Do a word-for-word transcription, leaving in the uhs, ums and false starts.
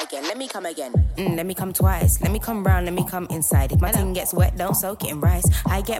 again. Let me come again. Mm, let me come twice. Let me come round. Let me come inside. If my thing gets wet, don't soak it in rice. I get